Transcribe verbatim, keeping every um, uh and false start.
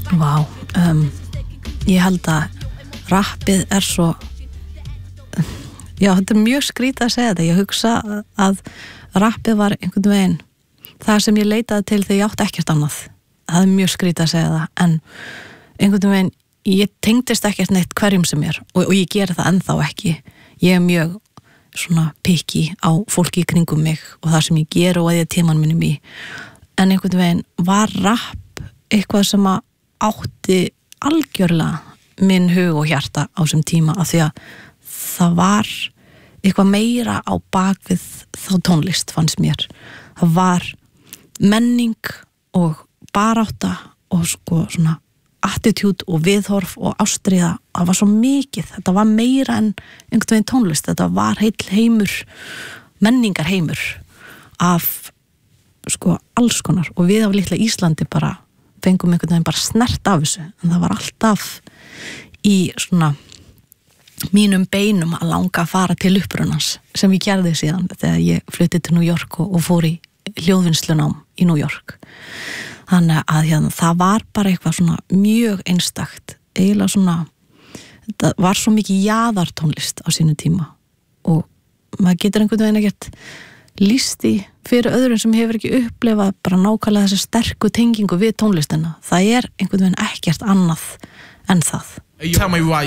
Vá, um, ég held að rappið er svo já, þetta er mjög skrítið að segja þetta, ég hugsa að rappið var einhvern veginn það sem ég leitaði til þegar ég átti ekkert annað, það er mjög skrítið að segja það, en einhvern veginn ég tengdist ekkert neitt hverjum sem er og, og ég geri það ennþá ekki, ég er mjög svona pikki á fólki í kringum mig og það sem ég ger og að ég tíman minnum í, en einhvern veginn var rapp eitthvað sem að átti algjörlega minn hug og hjarta á þessum tíma af því að það var eitthvað meira á bakvið þá tónlist fannst mér. Það var menning og barátta og sko svona attitude og viðhorf og ástríða. Það var svo mikið. Þetta var meira en einhvern veginn tónlist. Þetta var heill heimur, menningar heimur af sko alls konar og við á litla Íslandi bara fengum einhvern veginn bara snert af þessu en það var alltaf í svona mínum beinum að langa að fara til upprunans sem ég gerði síðan þegar ég flutti til New York og, og fór í hljóðvinnslunám í New York þannig að hérna, það var bara eitthvað svona mjög einstakt eiginlega svona það var svo mikið jaðartónlist á sínum tíma og maður getur einhvern veginn ekkert lýst í fyrir öðrum sem hefur ekki upplifað bara nákvæmlega þessa sterku tengingu við tónlistina það er einhvern veginn ekkert annað en það Tell me why